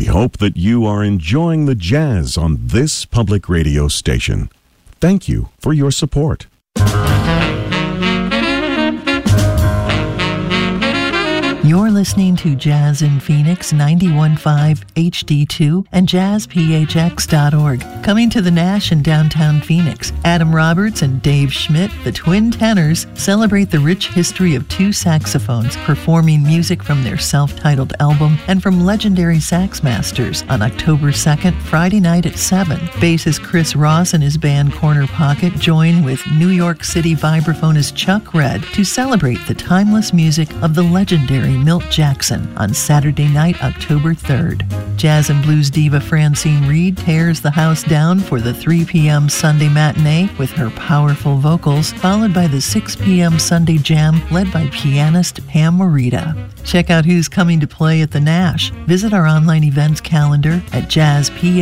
hope that you are enjoying the jazz on this public radio station. Thank you for your support. You're listening to Jazz in Phoenix 91.5 HD2 and jazzphx.org. Coming to the Nash in downtown Phoenix, Adam Roberts and Dave Schmidt, the twin tenors, celebrate the rich history of two saxophones performing music from their self-titled album and from legendary sax masters on October 2nd, Friday night at 7. Bassist Chris Ross and his band Corner Pocket join with New York City vibraphonist Chuck Red to celebrate the timeless music of the legendary Milt Jackson on Saturday night, October 3rd. Jazz and blues diva Francine Reed tears the house down for the 3 p.m. Sunday matinee with her powerful vocals, followed by the 6 p.m. Sunday jam led by pianist Pam Morita. Check out who's coming to play at the Nash. Visit our online events calendar at jazzphx.org.